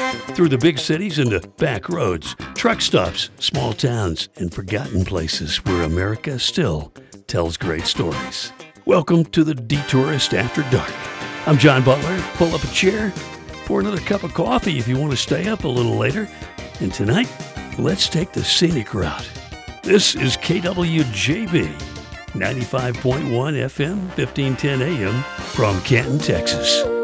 Through the big cities and the back roads, truck stops, small towns, and forgotten places where America still tells great stories. Welcome to the Detourist After Dark. I'm John Butler. Pull up a chair, pour another cup of coffee if you want to stay up a little later. And tonight, let's take the scenic route. This is KWJB, 95.1 FM, 1510 AM from Canton, Texas.